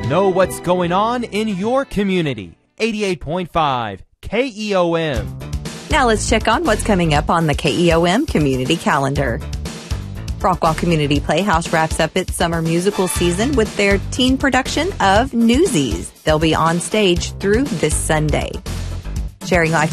Know what's going on in your community. 88.5 KEOM. Now let's check on what's coming up on the KEOM community calendar. Rockwall Community Playhouse wraps up its summer musical season with their teen production of Newsies. They'll be on stage through this Sunday. Sharing Life